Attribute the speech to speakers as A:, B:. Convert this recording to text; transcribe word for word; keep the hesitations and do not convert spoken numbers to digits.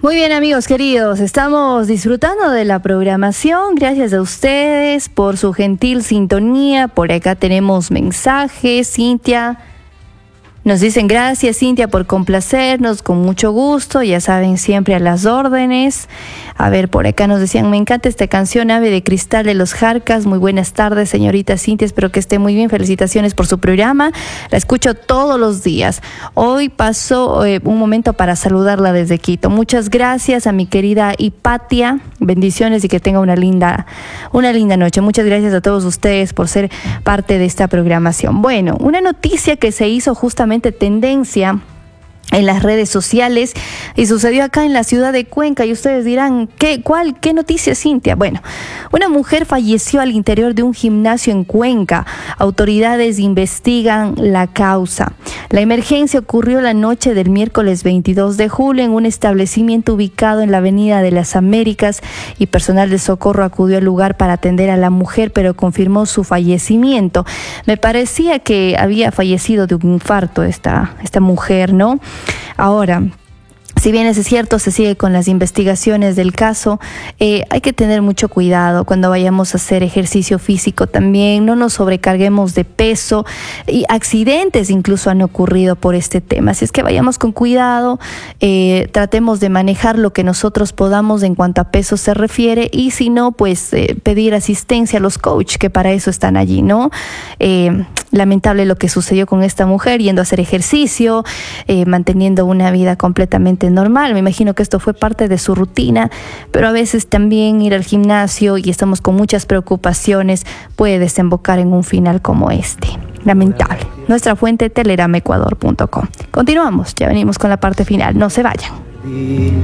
A: Muy bien, amigos queridos, estamos disfrutando de la programación. Gracias a ustedes por su gentil sintonía. Por acá tenemos mensajes. Cintia, nos dicen gracias, Cintia, por complacernos, con mucho gusto. Ya saben, siempre a las órdenes. A ver, por acá nos decían, me encanta esta canción, Ave de Cristal de los Jarcas. Muy buenas tardes, señorita Cintia, espero que esté muy bien. Felicitaciones por su programa, la escucho todos los días. Hoy pasó eh, un momento para saludarla desde Quito. Muchas gracias a mi querida Hipatia, bendiciones y que tenga una linda, una linda noche. Muchas gracias a todos ustedes por ser parte de esta programación. Bueno, una noticia que se hizo justamente tendencia en las redes sociales y sucedió acá en la ciudad de Cuenca, y ustedes dirán, ¿qué, cuál, qué noticia, Cintia? Bueno, una mujer falleció al interior de un gimnasio en Cuenca. Autoridades investigan la causa. La emergencia ocurrió la noche del miércoles veintidós de julio en un establecimiento ubicado en la Avenida de las Américas, y personal de socorro acudió al lugar para atender a la mujer, pero confirmó su fallecimiento. Me parecía que había fallecido de un infarto esta, esta mujer, ¿no? Ahora, si bien es cierto, se sigue con las investigaciones del caso, eh, hay que tener mucho cuidado cuando vayamos a hacer ejercicio físico también. No nos sobrecarguemos de peso, y accidentes incluso han ocurrido por este tema. Así es que vayamos con cuidado, eh, tratemos de manejar lo que nosotros podamos en cuanto a peso se refiere, y si no, pues eh, pedir asistencia a los coaches, que para eso están allí, ¿no? Eh, lamentable lo que sucedió con esta mujer, yendo a hacer ejercicio, eh, manteniendo una vida completamente normal. Me imagino que esto fue parte de su rutina, pero a veces también ir al gimnasio y estamos con muchas preocupaciones puede desembocar en un final como este. Lamentable. Nuestra fuente, telerama ecuador punto com. Continuamos, ya venimos con la parte final. No se vayan.